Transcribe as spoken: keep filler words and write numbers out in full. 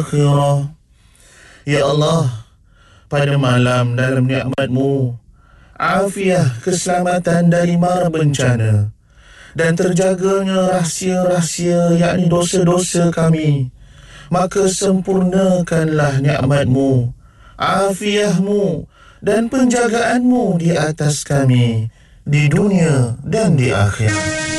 akhirah. Ya Allah, pada malam dalam nikmat-Mu, afiah keselamatan dari mara bencana dan terjaganya rahsia-rahsia yakni dosa-dosa kami, maka sempurnakanlah nikmat-Mu, afiah-Mu dan penjagaan-Mu di atas kami di dunia dan di akhirat.